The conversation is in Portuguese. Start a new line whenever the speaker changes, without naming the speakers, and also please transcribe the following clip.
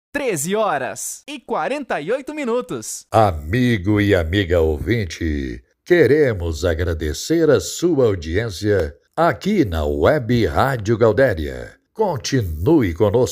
13h48.
Amigo e amiga ouvinte, queremos agradecer a sua audiência aqui na Web Rádio Gaudéria. Continue conosco.